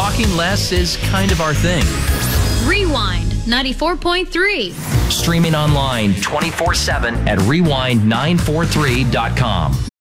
talking less is kind of our thing. Rewind 94.3. Streaming online 24/7 at rewind943.com.